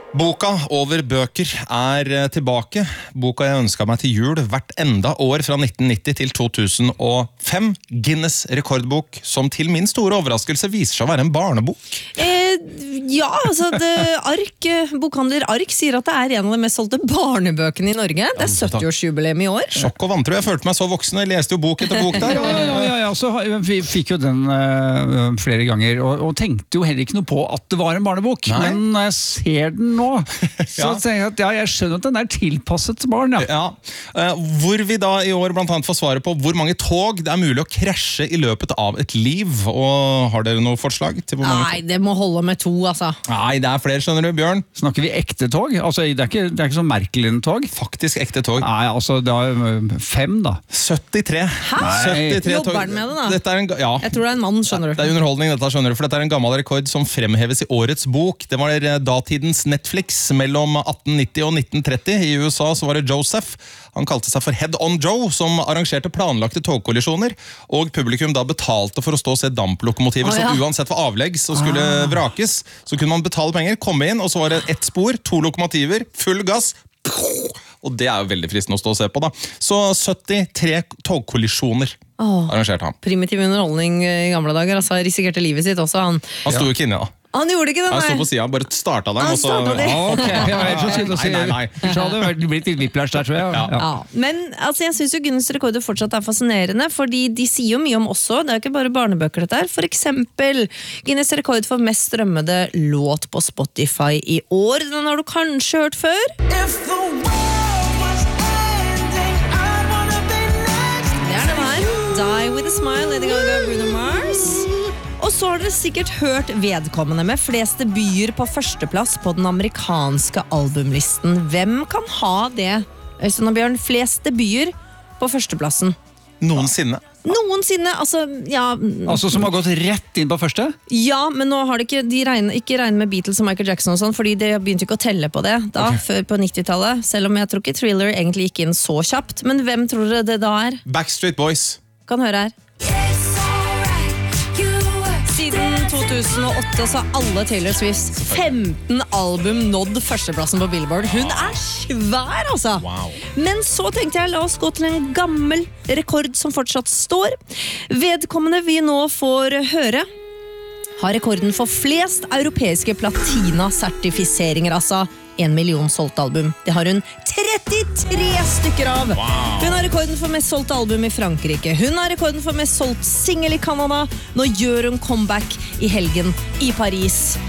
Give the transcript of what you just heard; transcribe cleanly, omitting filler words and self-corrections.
Boka over bøker tilbake. Boka jeg ønsket meg til jul hvert enda år fra 1990 til 2005. Guinness rekordbok, som til min store overraskelse viser seg å være en barnebok. Ja, altså bokhandler Ark sier at det er en av de mest solgte barnebøkene i Norge. Det er 70-årsjubileum i år. Sjokk og vantro, jeg følte meg så voksen. Jeg leste jo bok etter bok der. Ja, så vi fikk jo den flere ganger, og tenkte jo heller ikke noe på at det var en barnebok. Nei. Men når jeg ser den nå, så tenker jeg at jeg skjønner at den er tilpasset barn. Hvor vi da i år blant annet får svare på hvor mange tog det er mulig å krasje i løpet av et liv. Og har dere noe forslag til hvor mange? Nei, det må holde med 2, altså. Nei, det er flere, skjønner du, Bjørn. Snakker vi ekte tog? Altså, det er ikke så merkelig en tog. Faktisk ekte tog. Nei, altså, det er 5 da. 73. Hæ? 73 Jobber den med det da? Dette er jeg tror det er en mann, skjønner du. Det er underholdning dette, skjønner du, for dette er en gammel rekord som fremheves i årets bok. Det var datidens Netflix mellom 1890 og 1930. I USA så var det Joseph. Han kalte seg for Head on Joe, som arrangerte planlagte togkollisjoner, og publikum da betalte for å stå og se damplokomotiver som uansett var avleggs og skulle vrakes. Så kunne man betale penger, komme inn, og så var det 1 spor, 2 lokomotiver, full gass, og det er jo veldig fristende å stå og se på da. Så 73 togkollisjoner arrangerte han. Primitiv underholdning i gamle dager, altså risikerte livet sitt også. Han sto jo ikke inne da. Han gjorde ikke det, nei. Jeg sto på siden, bare startet den. Han startet det. Nei. Så hadde det blitt litt whiplash der, tror jeg. Ja. Men altså, jeg synes jo Guinness rekorder fortsatt er fascinerende, fordi de sier jo mye om også, det er ikke bare barnebøker dette her. For eksempel, Guinness rekord for mest strømmede låt på Spotify i år. Den har du kanskje hørt før? Det er den her. Die with a smile, Lady Gaga, Bruno Mars. Og så har dere sikkert hørt vedkommende med flest debuter på førsteplass på den amerikanske albumlisten. Hvem kan ha det, Øystein og Bjørn? Flest debuter på førsteplassen. Noensinne? Noensinne, altså, ja. Altså som har gått rett inn på første? Ja, men nå har de ikke regnet med Beatles og Michael Jackson og sånn, fordi de begynte ikke å telle på det da, før på 90-tallet. Selv om jeg tror ikke Thriller egentlig gikk inn så kjapt. Men hvem tror dere det da er? Backstreet Boys. Kan høre her. Siden 2008 så har alle Taylor Swifts 15 album nådd førsteplassen på Billboard. Hun er svær, altså! Wow. Men så tenkte jeg, la oss gå til en gammel rekord som fortsatt står. Vedkommende vi nå får høre har rekorden for flest europeiske platina-sertifiseringer, altså 1 million solgt album. Det har hun 33 stykker av. Wow. Hun har rekorden for mest solgt album i Frankrike. Hun har rekorden for mest solgt single i Canada. Nå gjør hun comeback i helgen i Paris.